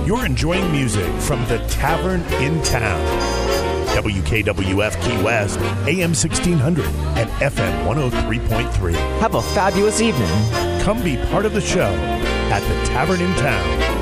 You're enjoying music from the Tavern in Town. WKWF Key West, AM 1600 and FM 103.3. Have a fabulous evening. Come be part of the show at the Tavern in Town.